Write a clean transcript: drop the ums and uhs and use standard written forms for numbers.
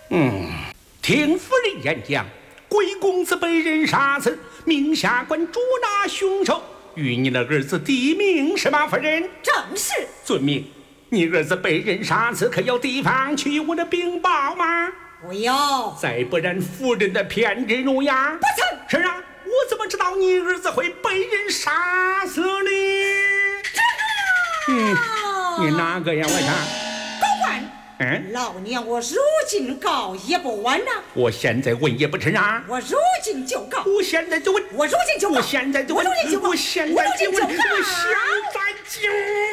听夫人演讲，贵公子被人杀死，命下官捉拿凶手，与你的儿子抵命是吗？夫人？ 正是。 遵命。你儿子被人杀死，可有地方去我的禀报吗？ 不要。 再不然，夫人的偏执如牙。 不曾。 是啊，我怎么知道你儿子会被人杀死呢？你哪个呀？我看。 高官。老娘我如今告也不晚呐。 我现在问也不成啊。 我如今就告。 我现在就问。 我如今就告。 我现在就问。 我如今就告。 我现在就问。我现在就问。